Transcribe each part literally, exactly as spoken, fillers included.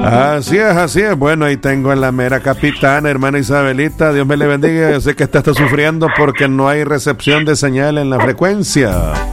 Así es, así es. Bueno, ahí tengo a la mera capitana, hermana Isabelita. Dios me le bendiga. Yo sé que esta está sufriendo porque no hay recepción de señal en la frecuencia.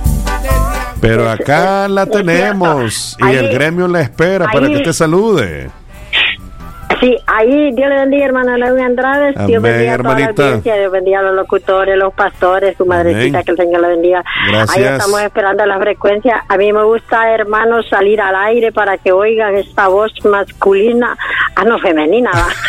Pero acá la tenemos y el gremio la espera para que te salude. Sí, ahí Dios le bendiga, hermana Laura Andrade. Amén, Dios bendiga a toda la hermanita. audiencia, Dios bendiga a los locutores, los pastores, su madrecita, Amén. que el Señor la bendiga. Gracias. Ahí estamos esperando la frecuencia. A mí me gusta, hermanos, salir al aire para que oigan esta voz masculina, ah, no, femenina,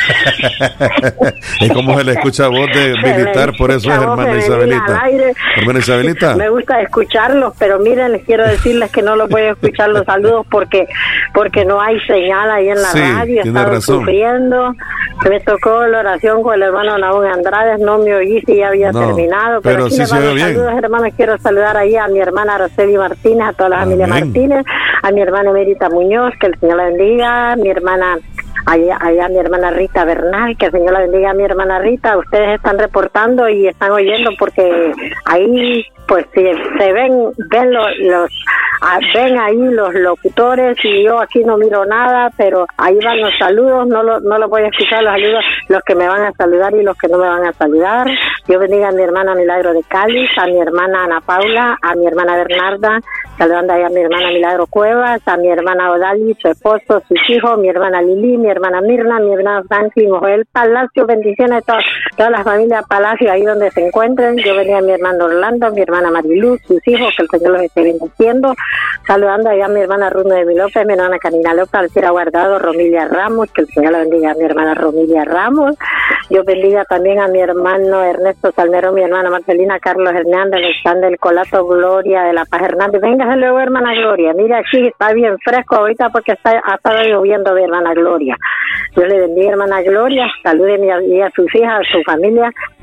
¿va? Es como se le escucha voz de militar, por eso es, hermana Isabelita. Hermana Isabelita. Me gusta escucharlos, pero miren, les quiero decirles que no los voy a escuchar los saludos porque porque no hay señal ahí en la Sí, radio. tiene Estaba razón. sufriendo. Me tocó la oración con el hermano Naúm Andrade, no me oí si ya había No, terminado, pero, pero aquí sí les se mando ve bien. saludos, hermanos. Quiero saludar ahí a mi hermana Araceli Martínez, a toda la familia Amén. Martínez, a mi hermana Emerita Muñoz, que el Señor la bendiga, a mi hermana allá, allá mi hermana Rita Bernal, que el Señor la bendiga a mi hermana Rita. Ustedes están reportando y están oyendo porque ahí pues si se ven ven los, los ah, ven ahí los locutores y yo aquí no miro nada, pero ahí van los saludos. No lo, no lo voy a escuchar los saludos, los que me van a saludar y los que no me van a saludar. Dios bendiga a mi hermana Milagro de Cáliz, a mi hermana Ana Paula, a mi hermana Bernarda, saludando ahí a mi hermana Milagro Cuevas, a mi hermana Odali, su esposo, sus hijos, mi hermana Lili, mi hermana Mirna, mi hermana Francis, Joel Palacio, bendiciones a todas, todas las familias Palacio ahí donde se encuentren. Yo venía a mi hermano Orlando, mi hermana Mariluz, sus hijos, que el Señor los esté bendiciendo, saludando ahí a mi hermana Runo de mi López, mi hermana Canina López, Alcira Guardado, Romilia Ramos, que el Señor la bendiga a mi hermana Romilia Ramos. Yo bendiga también a mi hermano Ernesto Salmero, mi hermana Marcelina, Carlos Hernández, Alexander del Colato, Gloria de la Paz Hernández. Véngase luego, hermana Gloria. Mira, aquí está bien fresco ahorita porque está, ha estado lloviendo, mi hermana Gloria. Yo le bendiga, hermana Gloria. Salúdeme a, a sus hijas, a su familia.